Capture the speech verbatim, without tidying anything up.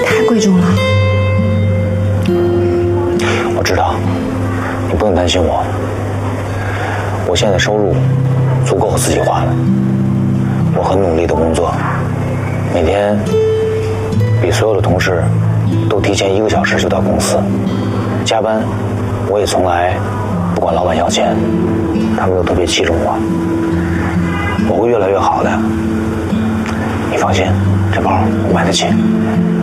太贵重了。 我知道，你不用担心我。我现在收入足够我自己花了。我很努力的工作，每天比所有的同事都提前一个小时就到公司。加班，我也从来不管老板要钱，他们都特别器重我。我会越来越好的，你放心，这包我买得起。